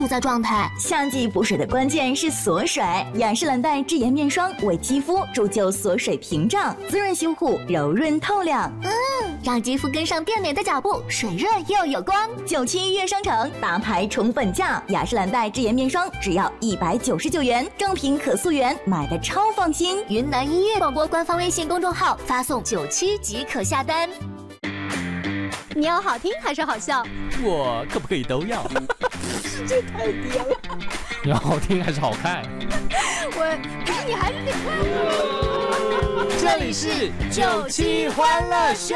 不在状态。 夏季补水的关键是锁水，雅诗兰黛智颜面霜为肌肤铸就锁水屏障，滋润修护，柔润透亮。 让肌肤跟上变美的脚步，水润又有光。 97悦商城大牌宠粉价，雅诗兰黛智颜面霜只要199元，正品可溯源，买的超放心。 云南医悦广播官方微信公众号发送97即可下单。 你要好听还是好笑？ 我可不可以都要？ 这太低了。 你要好听还是好看？ 可是你还是得看。 这里是97欢乐秀。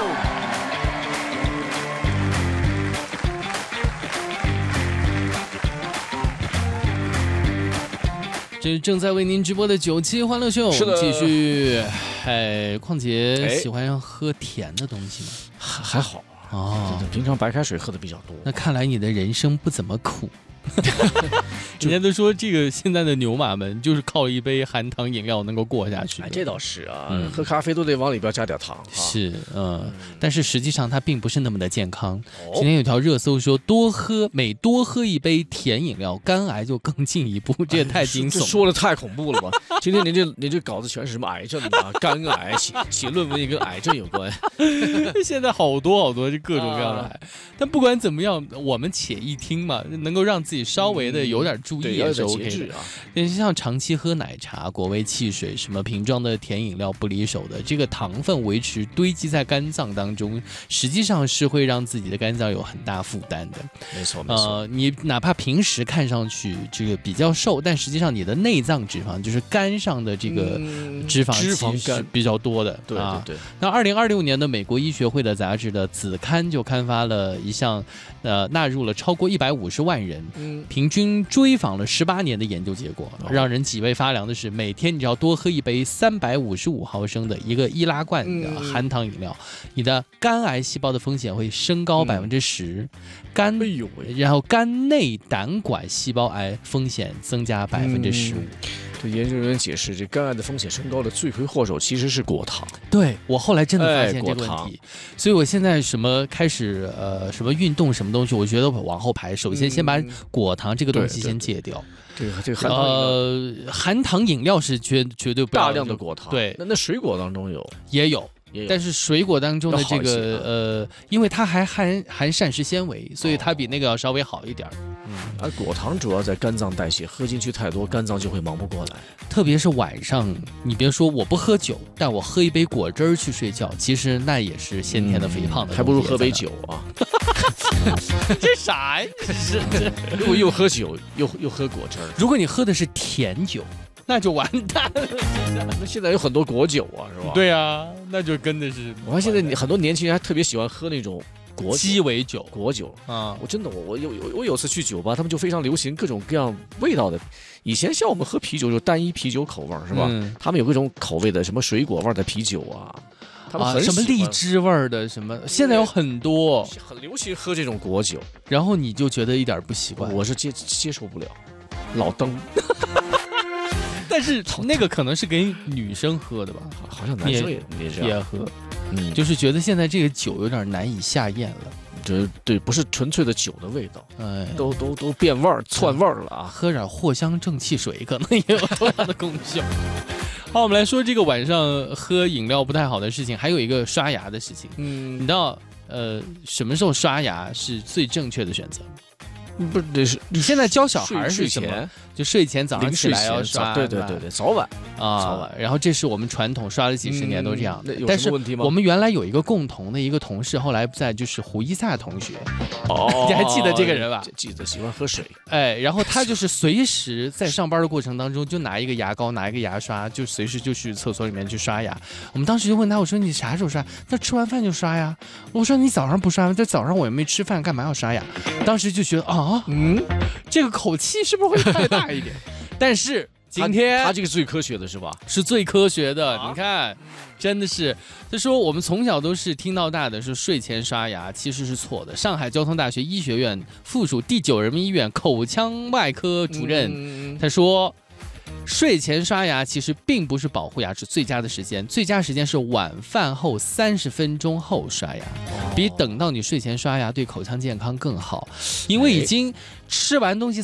这是正在为您直播的97欢乐秀， 是的， 继续。邝杰喜欢喝甜的东西吗？ 还好哦， 平常白开水喝的比较多。 那看来你的人生不怎么苦。人家都说这个现在的牛马们就是靠一杯含糖饮料能够过下去。 这倒是啊，喝咖啡都得往里边加点糖。 是，但是实际上它并不是那么的健康。今天有条热搜说，每多喝一杯甜饮料，肝癌就更进一步，这也太惊悚了。 说的太恐怖了吧？今天您这稿子全是什么癌症啊？肝癌，写论文也跟癌症有关。 现在好多这各种各样的癌。但不管怎么样，我们且一听嘛，能够让自己稍微的有点注意也是 OK 的。但是像长期喝奶茶、果味汽水、什么瓶装的甜饮料不离手的，这个糖分维持堆积在肝脏当中，实际上是会让自己的肝脏有很大负担的。 没错。 你哪怕平时看上去这个比较瘦，但实际上你的内脏脂肪，就是肝上的这个脂肪是比较多的。 对。 那2026年的美国医学会的杂志的子刊就刊发了一项，纳入了超过150万人，平均追访了18年的研究结果。让人脊背发凉的是，每天你只要多喝一杯355毫升的一个易拉罐的含糖饮料，你的肝癌细胞的风险会升高10%，然后肝内胆管细胞癌风险增加15%。 这研究人员解释，这肝癌的风险升高的罪魁祸首其实是果糖。 对，我后来真的发现这个问题，所以我现在开始什么运动什么东西，我觉得往后排，首先先把果糖这个东西先戒掉。 这个含糖饮料是绝对不要大量的果糖。 对， 那水果当中也有。但是水果当中的这个因为它还含膳食纤维，所以它比那个要稍微好一点。 而果糖主要在肝脏代谢，喝进去太多，肝脏就会忙不过来。 特别是晚上，你别说我不喝酒，但我喝一杯果汁去睡觉，其实那也是先天的肥胖的， 还不如喝杯酒啊。 这啥呀？ 如果又喝酒又喝果汁， 如果你喝的是甜酒，那就完蛋了。 那现在有很多果酒啊，是吧？ 对啊，那就真的是。 我看现在很多年轻人还特别喜欢喝那种鸡尾酒、 果酒啊！ 我真的我有次去酒吧，他们就非常流行各种各样味道的。以前像我们喝啤酒就单一啤酒口味是吧？他们有各种口味的，什么水果味的啤酒啊，他们什么荔枝味的什么，现在有很多， 很流行喝这种果酒。 然后你就觉得一点不习惯， 我是接受不了。老登。 但是那个可能是给女生喝的吧？ 好像男生也喝，就是觉得现在这个酒有点难以下咽了。 对，不是纯粹的酒的味道，都变味儿、窜味儿了啊！ 喝点藿香正气水可能也有同样的功效。好，我们来说这个晚上喝饮料不太好的事情，还有一个刷牙的事情。你知道什么时候刷牙是最正确的选择？ 不是， 你现在教小孩是什么？就睡前早上起来要刷， 对，早晚啊。然后这是我们传统，刷了几十年都这样。 但是我们原来有一个共同的一个同事，后来不在，就是胡一萨同学。你还记得这个人吧？ 记得，喜欢喝水。 然后他就是随时在上班的过程当中，就拿一个牙膏，拿一个牙刷，就随时就去厕所里面去刷牙。我们当时就问他，我说你啥时候刷？他吃完饭就刷呀。我说你早上不刷吗？这早上我也没吃饭，干嘛要刷牙？当时就觉得这个口气是不是会太大一点？但是今天他这个最科学的是吧？ 是最科学的，你看，真的是。他说我们从小都是听到大的，是睡前刷牙，其实是错的。上海交通大学医学院附属第9人民医院口腔外科主任他说， 睡前刷牙其实并不是保护牙齿最佳的时间，最佳时间是晚饭后30分钟后刷牙，比等到你睡前刷牙对口腔健康更好，因为已经吃完东西